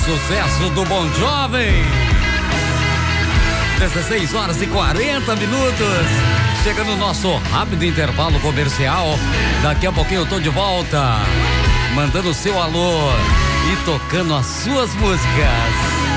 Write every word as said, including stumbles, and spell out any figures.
sucesso do Bon Jovem. dezesseis horas e quarenta minutos. Chega no nosso rápido intervalo comercial. Daqui a pouquinho eu tô de volta, mandando o seu alô e tocando as suas músicas.